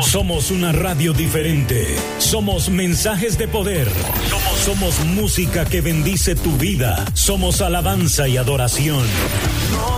Somos una radio diferente. Somos mensajes de poder. Somos música que bendice tu vida. Somos alabanza y adoración. No